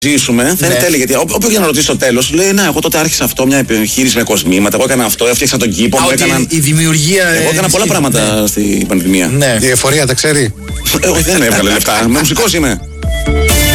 ζήσουμε, θα είναι τέλεια. Γιατί όποιο για να ρωτήσει στο τέλος, λέει: να, εγώ τότε άρχισα αυτό, μια επιχείρηση με κοσμήματα. Εγώ έκανα αυτό, έφτιαξα τον κήπο μου. Η δημιουργία. Εγώ έκανα πολλά πράγματα στην πανδημία. Ναι. Η εφορία τα ξέρει. Όχι, δεν έβγαλε λεφτά. Με μουσικός είμαι.